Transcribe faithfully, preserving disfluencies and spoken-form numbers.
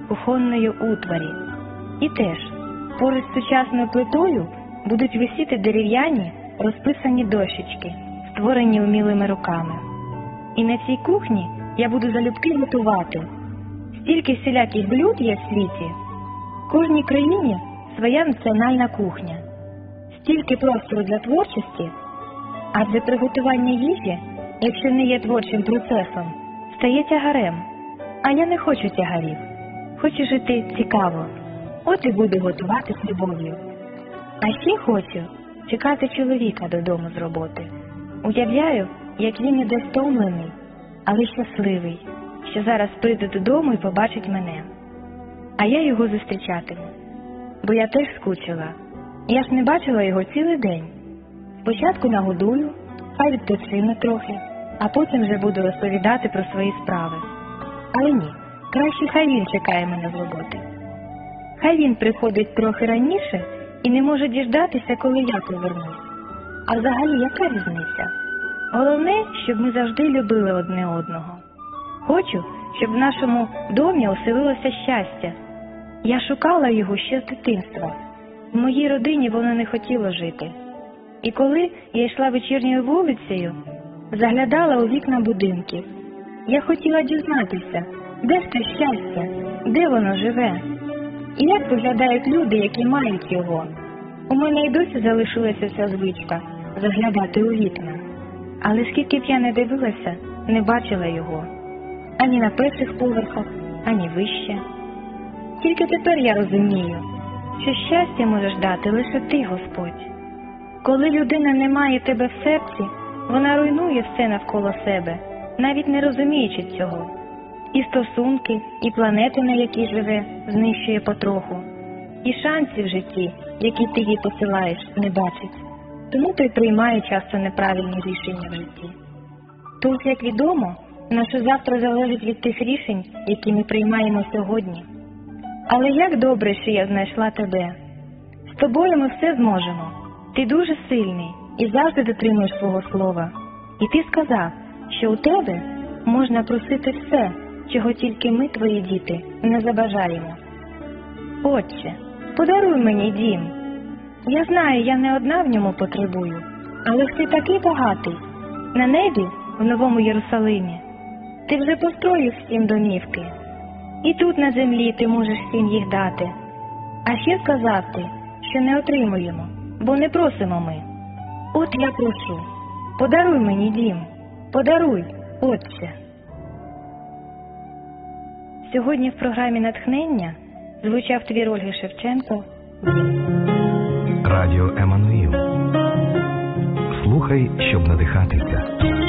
кухонної утварі. І теж, поруч з сучасною плитою будуть висіти дерев'яні розписані дощечки, створені вмілими руками. І на цій кухні я буду залюбки готувати. Стільки всіляких блюд є в світі. В кожній країні своя національна кухня. Стільки простору для творчості, адже приготування їжі, якщо не є творчим процесом, стає тягарем. А я не хочу тягарів. Хочу жити цікаво. От і буду готувати з любов'ю. А ще хочу чекати чоловіка додому з роботи. Уявляю, як він іде стомлений, але щасливий, що зараз прийде додому і побачить мене. А я його зустрічатиму. Бо я теж скучила. Я ж не бачила його цілий день. Спочатку нагодую, хай відпочине трохи, а потім вже буду розповідати про свої справи. Але ні, краще хай він чекає мене з роботи. Хай він приходить трохи раніше і не може діждатися, коли я повернусь. А взагалі, яка різниця? Головне, щоб ми завжди любили одне одного. Хочу, щоб в нашому домі оселилося щастя. Я шукала його ще з дитинства. В моїй родині воно не хотіло жити. І коли я йшла вечірньою вулицею, заглядала у вікна будинків. Я хотіла дізнатися, де ж те щастя, де воно живе. І як виглядають люди, які мають його. У мене й досі залишилася ця звичка – заглядати у вікна. Але скільки б я не дивилася, не бачила його. Ані на перших поверхах, ані вище. Тільки тепер я розумію, що щастя можеш дати лише ти, Господь. Коли людина не має тебе в серці, вона руйнує все навколо себе, навіть не розуміючи цього. І стосунки, і планети, на якій живе, знищує потроху. І шанси в житті, які ти їй посилаєш, не бачить. Тому то й приймає часто неправильні рішення в житті. Тож, як відомо, наше завтра залежить від тих рішень, які ми приймаємо сьогодні. Але як добре, що я знайшла тебе. З тобою ми все зможемо. Ти дуже сильний і завжди дотримуєш свого слова. І ти сказав, що у тебе можна просити все, чого тільки ми, твої діти, не забажаємо. Отче, подаруй мені дім. Я знаю, я не одна в ньому потребую, але ж ти такий багатий. На небі, в Новому Єрусалимі, ти вже построїв всім домівки. І тут на землі ти можеш всім їх дати. А ще сказав ти, що не отримуємо, бо не просимо ми. От я прошу, подаруй мені дім, подаруй, Отче. Сьогодні в програмі «Натхнення» звучав твір Ольги Шевченко «Дім». Радіо Еммануїл. Слухай, щоб надихатися.